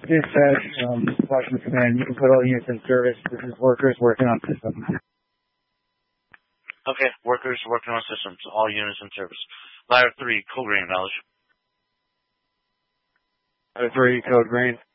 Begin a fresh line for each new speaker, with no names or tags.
Dispatch, Washington Command, you can put all units in service. This is workers working on systems.
Okay, workers working on systems. All units in service. Ladder 3, code green, knowledge.
Ladder 3, code green.